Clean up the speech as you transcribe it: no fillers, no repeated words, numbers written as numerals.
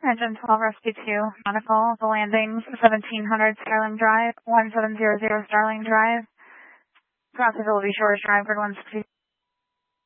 Engine 12 Rescue 2, Chronicle, the landings, 1700 Starling Drive, 1700 Starling Drive. Possibility Shores Drive, grid 160.